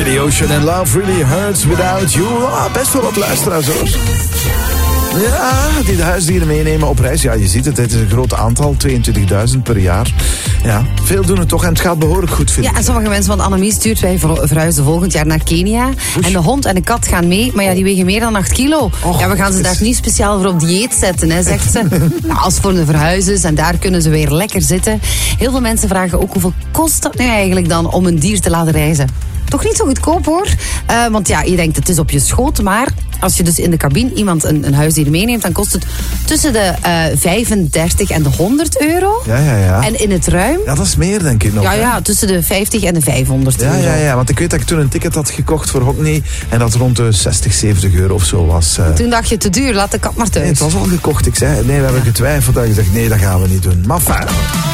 Billy Ocean and Love Really Hurts Without You. Best wel wat luisteraars hoor. Ja, die de huisdieren meenemen op reis. Ja, je ziet het, het is een groot aantal. 22.000 per jaar. Ja, veel doen het toch en het gaat behoorlijk goed, vind ik. Ja, en sommige mensen, want Annemie stuurt, wij verhuizen volgend jaar naar Kenia. Oei. En de hond en de kat gaan mee, maar ja, die wegen meer dan 8 kilo. Ja, we gaan ze daar niet speciaal voor op dieet zetten, hè, zegt ze. Nou, als voor de verhuis is en daar kunnen ze weer lekker zitten. Heel veel mensen vragen ook hoeveel kost dat nu eigenlijk dan om een dier te laten reizen. Toch niet zo goedkoop hoor. Want ja, je denkt het is op je schoot, maar als je dus in de cabine iemand een huisdier meeneemt, dan kost het tussen de 35 en de 100 euro. Ja. En in het ruim... Ja, dat is meer denk ik nog. Ja, tussen de 50 en de 500 euro. Ja, want ik weet dat ik toen een ticket had gekocht voor Hockney en dat rond de 60, 70 euro of zo was. Toen dacht je, te duur, laat de kat maar thuis. Nee, het was al gekocht. Ik zei, nee, we hebben getwijfeld. Dat ik gezegd, nee, dat gaan we niet doen. Maar fijn.